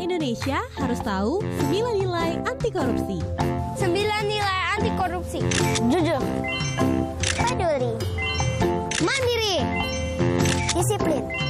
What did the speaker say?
Indonesia harus tahu 9 nilai anti korupsi. 9 nilai anti korupsi. Jujur, peduli, mandiri, disiplin.